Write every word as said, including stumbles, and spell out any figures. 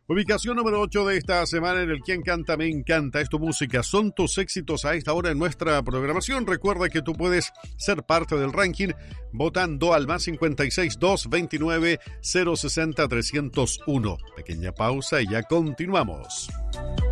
Ubicación número ocho de esta semana en el Quien Canta Me Encanta. Es tu música, son tus éxitos a esta hora en nuestra programación. Recuerda que tú puedes ser parte del ranking votando al más cincuenta y seis, dos veintinueve, cero sesenta, trescientos uno. Pequeña pausa y ya continuamos.